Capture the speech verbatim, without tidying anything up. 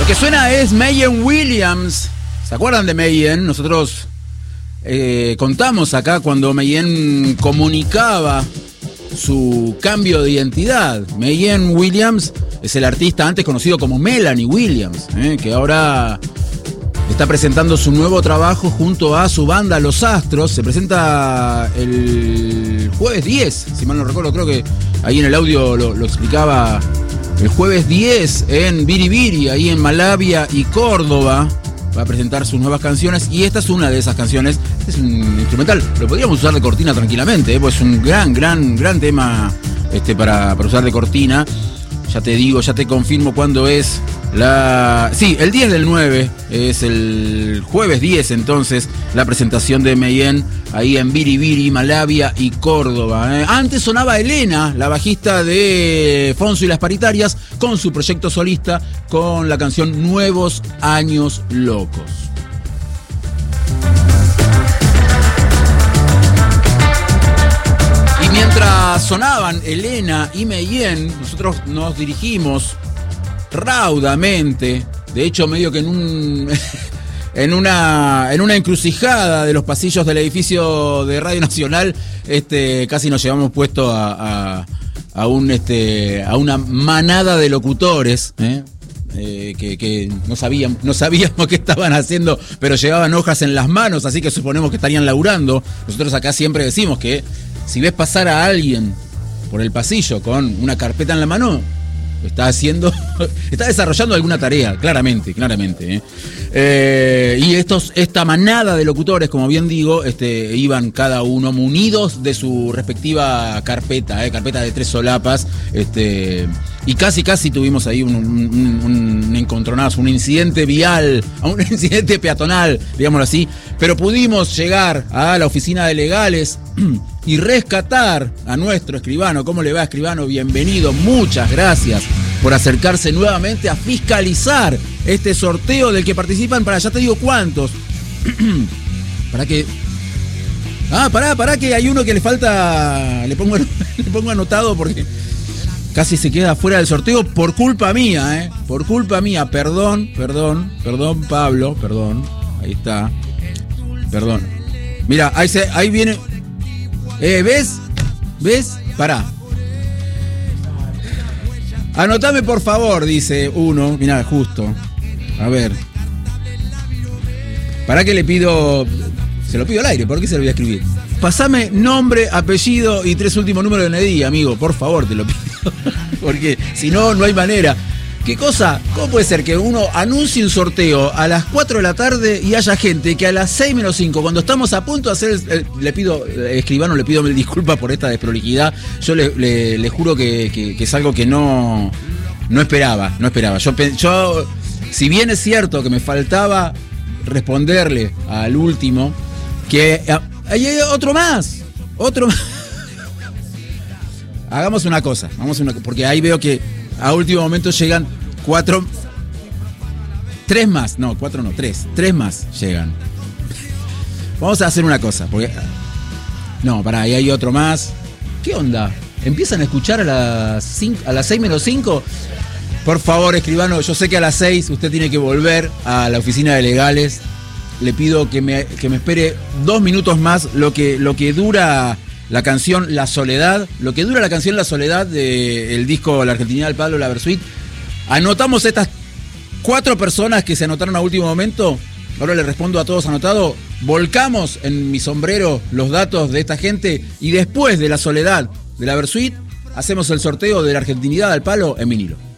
Lo que suena es Mayen Williams. ¿Se acuerdan de Mayen? Nosotros eh, contamos acá cuando Mayen comunicaba su cambio de identidad. Mayen Williams es el artista antes conocido como Melanie Williams, eh, que ahora está presentando su nuevo trabajo junto a su banda Los Astros. Se presenta el jueves diez, si mal no recuerdo, creo que ahí en el audio lo, lo explicaba. El jueves diez en Biribiri, ahí en Malavia y Córdoba, va a presentar sus nuevas canciones y esta es una de esas canciones. Este es un instrumental, lo podríamos usar de cortina tranquilamente, ¿eh? Pues es un gran, gran, gran tema este, para, para usar de cortina. Ya te digo, ya te confirmo cuándo es la... Sí, el diez del nueve, es el jueves diez entonces, la presentación de Mayen ahí en Biribiri, Malavia y Córdoba. ¿eh? Antes sonaba Elena, la bajista de Fonso y las Paritarias, con su proyecto solista, con la canción Nuevos Años Locos. Y mientras sonaban Elena y Mayen, nosotros nos dirigimos raudamente, de hecho medio que en un en una en una encrucijada de los pasillos del edificio de Radio Nacional, este casi nos llevamos puesto a, a, a un este a una manada de locutores, ¿eh? Eh, que, que no sabíamos, no sabíamos qué estaban haciendo, pero llevaban hojas en las manos, así que suponemos que estarían laburando. Nosotros acá siempre decimos que si ves pasar a alguien por el pasillo con una carpeta en la mano, está haciendo, está desarrollando alguna tarea, claramente, claramente. ¿eh? Eh, y estos, esta manada de locutores, como bien digo, este, iban cada uno munidos de su respectiva carpeta, ¿eh? carpeta de tres solapas, este, y casi, casi tuvimos ahí un, un, un, un encontronazo, un incidente vial, un incidente peatonal, digámoslo así, pero pudimos llegar a la oficina de legales y rescatar a nuestro escribano. ¿Cómo le va, escribano? Bienvenido, muchas gracias por acercarse nuevamente a fiscalizar este sorteo del que participan para, ya te digo cuántos. Para que... Ah, pará, pará, que hay uno que le falta... Le pongo, le pongo anotado porque casi se queda fuera del sorteo por culpa mía, ¿eh? Por culpa mía, perdón, perdón, perdón, Pablo, perdón. Ahí está. Perdón. Mira, ahí, se, ahí viene... Eh, ¿ves? ¿Ves? Pará. Anotame por favor, dice uno. Mirá, justo. A ver. ¿Para qué le pido? Se lo pido al aire, ¿por qué se lo voy a escribir? Pasame nombre, apellido y tres últimos números de N D I, amigo. Por favor, te lo pido. Porque si no, no hay manera. ¿Qué cosa? ¿Cómo puede ser que uno anuncie un sorteo a las cuatro de la tarde y haya gente que a las seis menos cinco, cuando estamos a punto de hacer el, el, le pido, escribano, le pido mil disculpas por esta desprolijidad. Yo le, le, le juro que, que, que es algo que no, no esperaba, no esperaba. Yo, yo, si bien es cierto que me faltaba responderle al último, que ahí hay otro más, otro más. Hagamos una cosa, vamos a una, porque ahí veo que a último momento llegan cuatro, tres más, no, cuatro no, tres, tres más llegan. Vamos a hacer una cosa, porque no, pará, ahí hay otro más. ¿Qué onda? ¿Empiezan a escuchar a las cinco, a las seis menos cinco? Por favor, escribano, yo sé que a las seis usted tiene que volver a la oficina de legales. Le pido que me, que me espere dos minutos más, lo que, lo que dura la canción La Soledad, lo que dura la canción La Soledad del disco La Argentinidad del Palo, la Versuit. Anotamos estas cuatro personas que se anotaron a último momento. Ahora le respondo a todos anotado. Volcamos en mi sombrero los datos de esta gente y después de La Soledad de la Versuit hacemos el sorteo de La Argentinidad al Palo en vinilo.